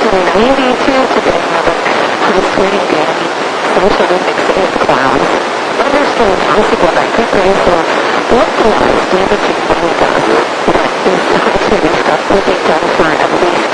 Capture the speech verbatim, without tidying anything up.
nineteen ninety-two, today another high sweating dandy, socially fixated clown. Understood impossible that could raise or localized damaging data that is hard to discuss with a done for at least